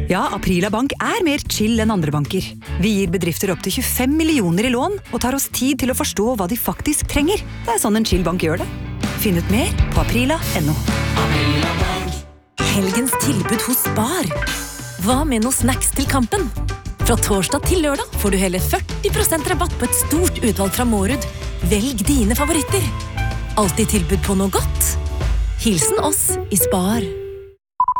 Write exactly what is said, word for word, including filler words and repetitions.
Ja, Aprila Bank er mer chill enn andre banker. Vi gir bedrifter opp til tjuefem millioner i lån, og tar oss tid til å forstå hva de faktisk trenger. Det er sånn en chill bank gjør det. Finn ut mer på aprila punktum no. Helgens tilbud hos Spar. Hva med noe snacks til kampen? Fra torsdag til lørdag får du hele førti prosent rabatt på et stort utvalg fra Mårud. Velg dine favoritter. Alltid tilbud på noe godt. Hilsen oss i Spar.